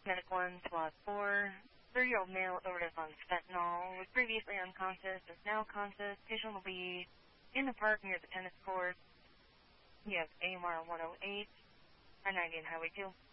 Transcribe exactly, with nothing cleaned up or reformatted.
Medic one, SWAT four. thirty-year-old male overdosed on fentanyl, was previously unconscious, is now conscious. Patient will be in the park near the tennis court. You have A M R one oh eight, I ninety and Highway two.